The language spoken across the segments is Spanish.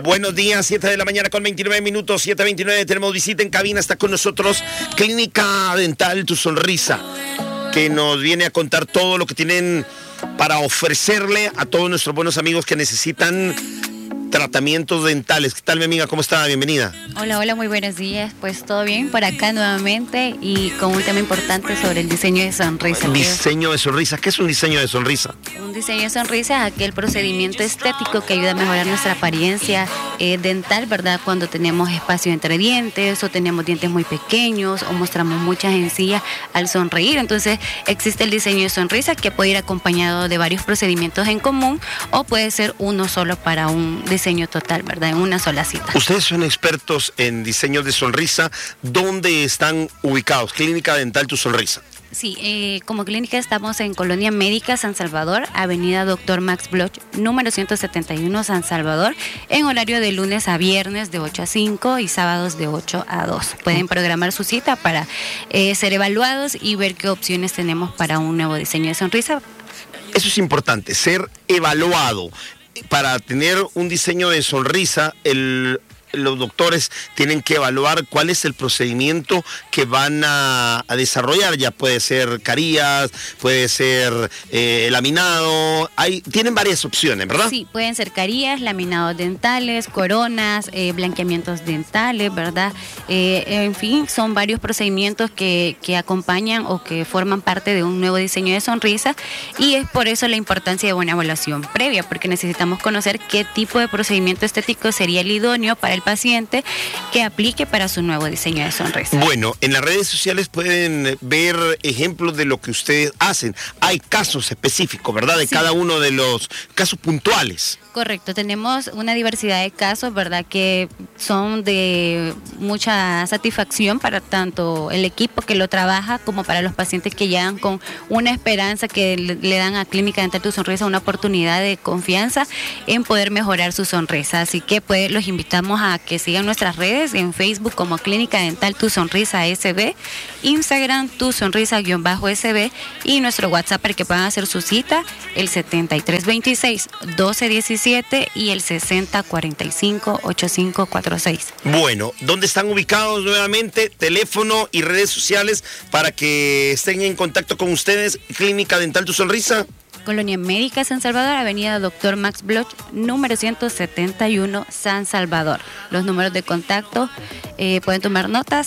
Buenos días, 7 de la mañana con 29 minutos, 7:29, tenemos visita en cabina, está con nosotros Clínica Dental Tu Sonrisa, que nos viene a contar todo lo que tienen para ofrecerle a todos nuestros buenos amigos que necesitan tratamientos dentales. ¿Qué tal, mi amiga? ¿Cómo está? Bienvenida. Hola, muy buenos días. Pues todo bien por acá nuevamente y con un tema importante sobre el diseño de sonrisa. Diseño de sonrisa. ¿Qué es un diseño de sonrisa? Un diseño de sonrisa es aquel procedimiento estético que ayuda a mejorar nuestra apariencia dental, ¿verdad? Cuando tenemos espacio entre dientes o tenemos dientes muy pequeños o mostramos muchas encías al sonreír. Entonces existe el diseño de sonrisa que puede ir acompañado de varios procedimientos en común o puede ser uno solo para un diseño total, ¿verdad? En una sola cita. Ustedes son expertos en diseño de sonrisa. ¿Dónde están ubicados? Clínica Dental Tu Sonrisa. Sí, como clínica estamos en Colonia Médica San Salvador, Avenida Dr. Max Bloch, número 171 San Salvador, en horario de lunes a viernes de 8 a 5 y sábados de 8 a 2. Pueden programar su cita para ser evaluados y ver qué opciones tenemos para un nuevo diseño de sonrisa. Eso es importante, ser evaluado. Para tener un diseño de sonrisa, los doctores tienen que evaluar cuál es el procedimiento que van a desarrollar. Ya puede ser carillas, puede ser laminado. Tienen varias opciones, ¿verdad? Sí, pueden ser carillas, laminados dentales, coronas, blanqueamientos dentales, ¿verdad? En fin, son varios procedimientos que acompañan o que forman parte de un nuevo diseño de sonrisa, y es por eso la importancia de una evaluación previa, porque necesitamos conocer qué tipo de procedimiento estético sería el idóneo para el paciente que aplique para su nuevo diseño de sonrisa. Bueno, en las redes sociales pueden ver ejemplos de lo que ustedes hacen. Hay casos específicos, ¿verdad? De cada uno de los casos puntuales. Correcto, tenemos una diversidad de casos, ¿verdad? Que son de mucha satisfacción para tanto el equipo que lo trabaja como para los pacientes que llegan con una esperanza, que le dan a Clínica Dental Tu Sonrisa una oportunidad de confianza en poder mejorar su sonrisa. Así que pues los invitamos a que sigan nuestras redes en Facebook como Clínica Dental Tu Sonrisa SB, Instagram Tu Sonrisa-SB y nuestro WhatsApp para que puedan hacer su cita, el 7326-1217 y el 6045-8546. Bueno, ¿dónde están ubicados nuevamente? Teléfono y redes sociales para que estén en contacto con ustedes. Clínica Dental Tu Sonrisa. Colonia Médica San Salvador, Avenida Dr. Max Bloch, número 171 San Salvador. Los números de contacto pueden tomar nota: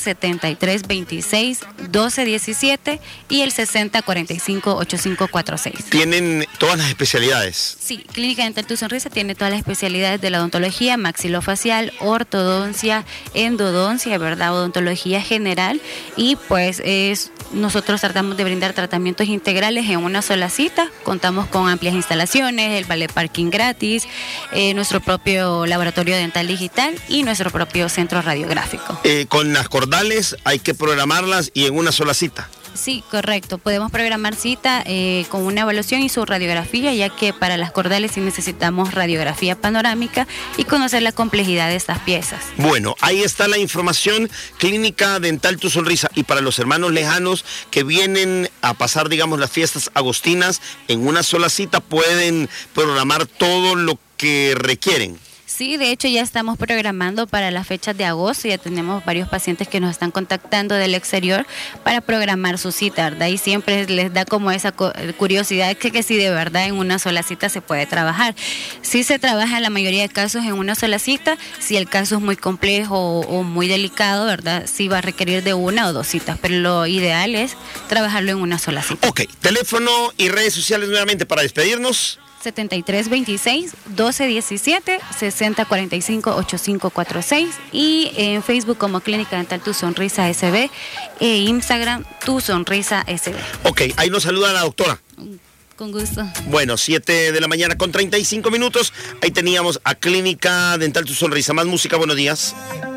7326-1217 y el 6045-8546. ¿Tienen todas las especialidades? Sí, Clínica Dental Tu Sonrisa tiene todas las especialidades de la odontología, maxilofacial, ortodoncia, endodoncia, ¿verdad? Odontología general, y pues nosotros tratamos de brindar tratamientos integrales en una sola cita. Contamos con amplias instalaciones, el valet parking gratis, nuestro propio laboratorio dental digital y nuestro propio centro radiográfico. Con las cordales hay que programarlas y en una sola cita. Sí, correcto. Podemos programar cita con una evaluación y su radiografía, ya que para las cordales sí necesitamos radiografía panorámica y conocer la complejidad de estas piezas. Bueno, ahí está la información. Clínica Dental Tu Sonrisa. Y para los hermanos lejanos que vienen a pasar, digamos, las fiestas agostinas, en una sola cita pueden programar todo lo que requieren. Sí, de hecho ya estamos programando para las fechas de agosto. Ya tenemos varios pacientes que nos están contactando del exterior para programar su cita, ¿verdad? Y siempre les da como esa curiosidad que si de verdad en una sola cita se puede trabajar. Sí se trabaja en la mayoría de casos en una sola cita. Si el caso es muy complejo o muy delicado, ¿verdad? Sí va a requerir de una o dos citas, pero lo ideal es trabajarlo en una sola cita. Ok, teléfono y redes sociales nuevamente para despedirnos. 7326-1217, 6045-8546 y en Facebook como Clínica Dental Tu Sonrisa SB e Instagram Tu Sonrisa SB. Ok, ahí nos saluda la doctora. Con gusto. Bueno, 7 de la mañana con 35 minutos. Ahí teníamos a Clínica Dental Tu Sonrisa. Más música, buenos días.